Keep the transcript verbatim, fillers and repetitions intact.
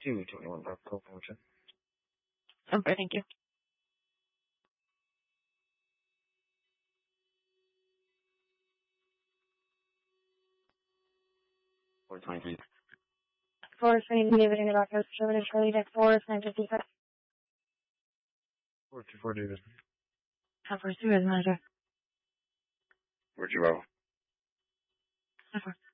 two twenty-one Rock Fortune. Okay, thank you. four twenty-three. Forest Range, David in the Rock House, Sherman Charlie Deck Forest, nine fifty-five. four two four David. How far is the manager? four two oh. How far?